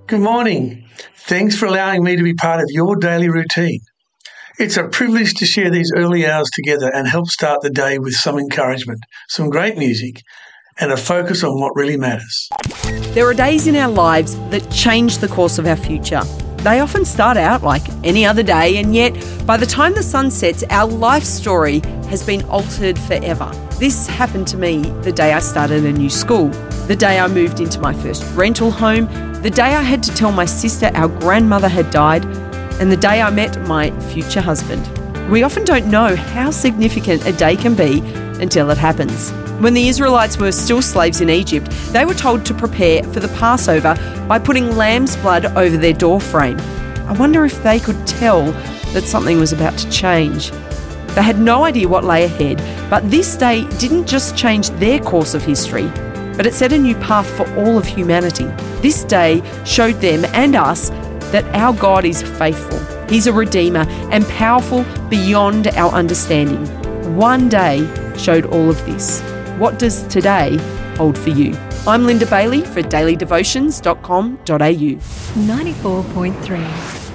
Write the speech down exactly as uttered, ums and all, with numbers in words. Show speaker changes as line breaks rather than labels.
Good morning. Thanks for allowing me to be part of your daily routine. It's a privilege to share these early hours together and help start the day with some encouragement, some great music, and a focus on what really matters.
There are days in our lives that change the course of our future. They often start out like any other day, and yet by the time the sun sets, our life story has been altered forever. This happened to me the day I started a new school, the day I moved into my first rental home, the day I had to tell my sister our grandmother had died, and the day I met my future husband. We often don't know how significant a day can be until it happens. When the Israelites were still slaves in Egypt, they were told to prepare for the Passover by putting lamb's blood over their doorframe. I wonder if they could tell that something was about to change. They had no idea what lay ahead, but this day didn't just change their course of history, but it set a new path for all of humanity. This day showed them and us that our God is faithful. He's a redeemer and powerful beyond our understanding. One day showed all of this. What does today hold for you? I'm Linda Bailey for daily devotions dot com dot a u.
ninety-four point three